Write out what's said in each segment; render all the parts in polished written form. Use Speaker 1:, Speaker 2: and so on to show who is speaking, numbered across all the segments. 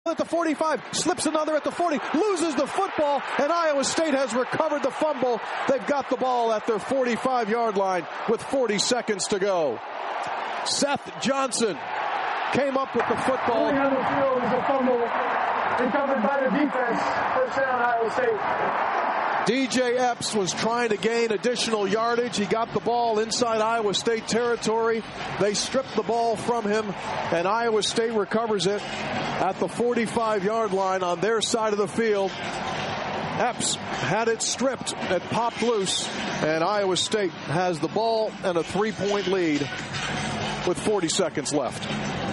Speaker 1: At the 45, slips another at the 40, loses the football, and Iowa State has recovered the fumble. They've got the ball at their 45-yard line with 40 seconds to go. Seth Johnson came up with the football.
Speaker 2: Only on the field is a fumble recovered by the defense. First down, Iowa State.
Speaker 1: DJ Epps was trying to gain additional yardage. He got the ball inside Iowa State territory. They stripped the ball from him, and Iowa State recovers it at the 45-yard line on their side of the field. Epps had it stripped. It popped loose, and Iowa State has the ball and a 3-point lead with 40 seconds left.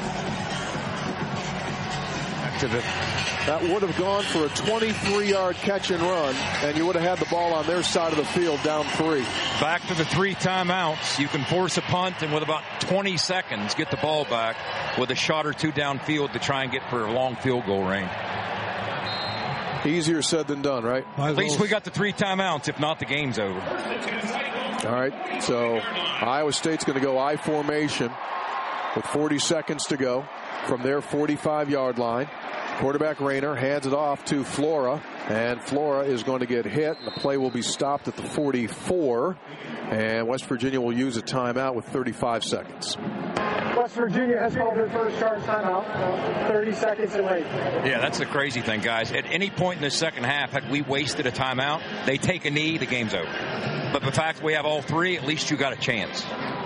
Speaker 1: That would have gone for a 23-yard catch and run, and you would have had the ball on their side of the field down 3.
Speaker 3: Back to the 3 timeouts. You can force a punt and with about 20 seconds get the ball back with a shot or 2 downfield to try and get for a long field goal range.
Speaker 1: Easier said than done, right?
Speaker 3: At least we got the 3 timeouts. If not, the game's over.
Speaker 1: All right, so Iowa State's going to go I formation with 40 seconds to go from their 45-yard line. Quarterback Rayner hands it off to Flora, and Flora is going to get hit, and the play will be stopped at the 44, and West Virginia will use a timeout with 35 seconds.
Speaker 2: West Virginia has called their first charge timeout, 30 seconds away.
Speaker 3: Yeah, that's the crazy thing, guys. At any point in the second half, had we wasted a timeout, they take a knee, the game's over. But the fact we have all 3, at least you got a chance.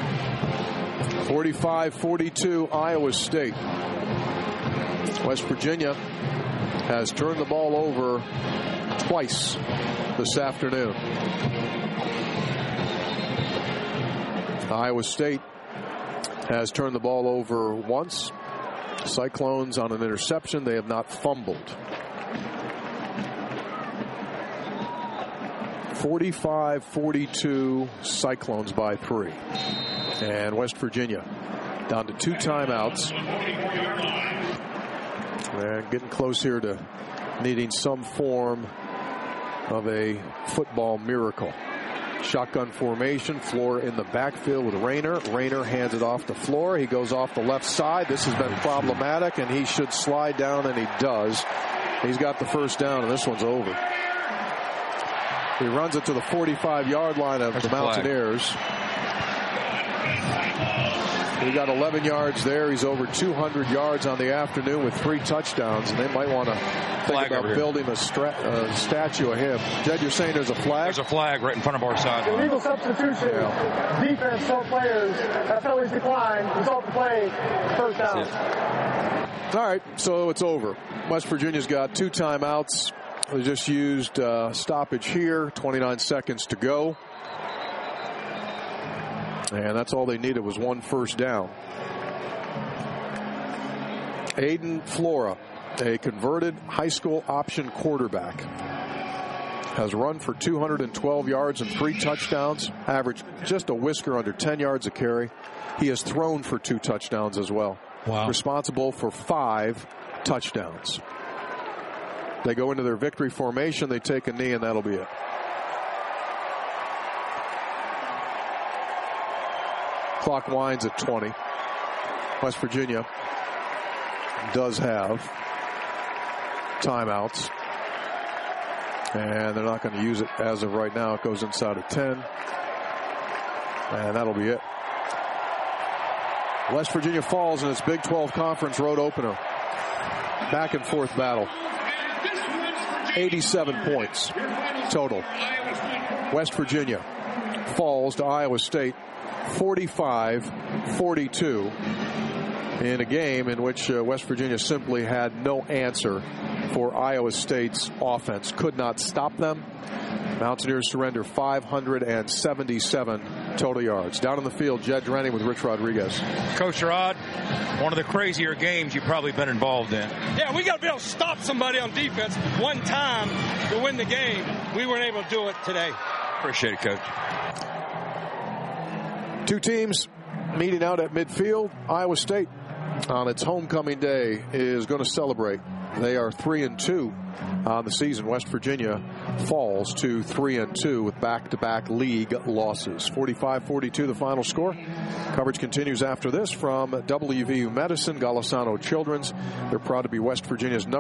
Speaker 1: 45-42 Iowa State. West Virginia has turned the ball over twice this afternoon. Iowa State has turned the ball over once. Cyclones on an interception. They have not fumbled. 45-42 Cyclones by 3. And West Virginia down to 2 timeouts. They're getting close here to needing some form of a football miracle. Shotgun formation. Floor in the backfield with Rayner. Rayner hands it off to Floor. He goes off the left side. This has been problematic, and he should slide down, and he does. He's got the first down, and this one's over. He runs it to the 45-yard line of the Mountaineers. He got 11 yards there. He's over 200 yards on the afternoon with 3 touchdowns, and they might want to think about building a statue of him. Jed, you're saying there's a flag?
Speaker 3: There's a flag right in front of our sideline.
Speaker 2: Illegal substitution. Yeah. Defense, 12 players. Penalties decline. Result of play, first down.
Speaker 1: All right, so it's over. West Virginia's got 2 timeouts. They just used stoppage here. 29 seconds to go. And that's all they needed was 1 first down. Aiden Flora, a converted high school option quarterback, has run for 212 yards and 3 touchdowns, averaged just a whisker under 10 yards a carry. He has thrown for 2 touchdowns as well.
Speaker 4: Wow.
Speaker 1: Responsible for 5 touchdowns. They go into their victory formation. They take a knee, and that'll be it. Clock winds at 20. West Virginia does have timeouts, and they're not going to use it as of right now. It goes inside of 10, and that'll be it. West Virginia falls in its Big 12 Conference road opener. Back and forth battle. 87 points total. West Virginia falls to Iowa State 45-42 in a game in which West Virginia simply had no answer for Iowa State's offense. Could not stop them. Mountaineers surrender 577 total yards. Down on the field, Jed Rennie with Rich Rodriguez.
Speaker 3: Coach Rod, one of the crazier games you've probably been involved in.
Speaker 5: Yeah, we got to be able to stop somebody on defense one time to win the game. We weren't able to do it today.
Speaker 3: Appreciate it, Coach.
Speaker 1: 2 teams meeting out at midfield. Iowa State on its homecoming day is going to celebrate. They are 3-2 on the season. West Virginia falls to 3-2 with back-to-back league losses. 45-42 the final score. Coverage continues after this from WVU Medicine, Golisano Children's. They're proud to be West Virginia's number